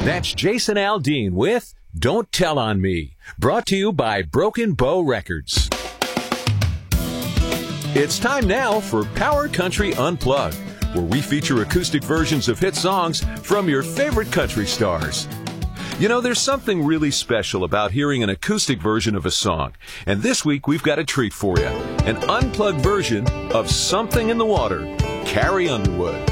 That's Jason Aldean with Don't Tell on Me, brought to you by Broken Bow Records. It's time now for Power Country Unplugged, where we feature acoustic versions of hit songs from your favorite country stars. You know, there's something really special about hearing an acoustic version of a song. And this week, we've got a treat for you. An unplugged version of Something in the Water, Carrie Underwood.